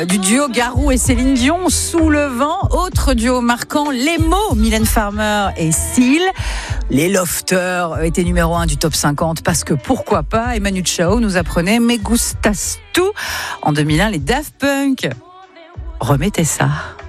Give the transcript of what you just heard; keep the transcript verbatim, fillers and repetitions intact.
euh, du duo Garou et Céline Dion, Sous le vent. Autre duo marquant, les mots, Mylène Farmer et Seal. Les Lofters étaient numéro un du top cinquante parce que pourquoi pas, Emmanuel Chao nous apprenait Me gustas tu. En deux mille un, les Daft Punk remettaient ça.